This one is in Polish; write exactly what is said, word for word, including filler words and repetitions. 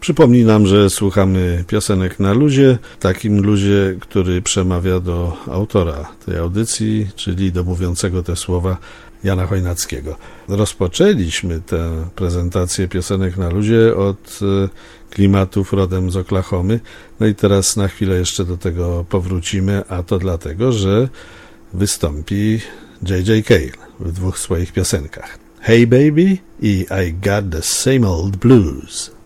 Przypomnij nam, że słuchamy piosenek na luzie, takim luzie, który przemawia do autora tej audycji, czyli do mówiącego te słowa Jana Chojnackiego. Rozpoczęliśmy tę prezentację piosenek na luzie od klimatów rodem z Oklahomy, no i teraz na chwilę jeszcze do tego powrócimy, a to dlatego, że wystąpi J J Cale w dwóch swoich piosenkach. Hey Baby i I Got the Same Old Blues.